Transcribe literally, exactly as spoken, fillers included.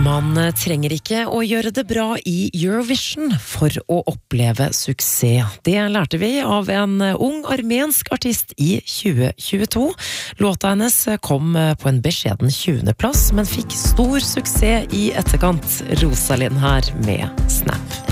Man trenger ikke å gjøre det bra i Eurovision for å oppleve suksess. Det lærte vi av en ung armensk artist i tjue tjueto. Låta hennes kom på en beskjeden tjuende plass, men fikk stor suksess i etterkant. Rosalind her med Snap.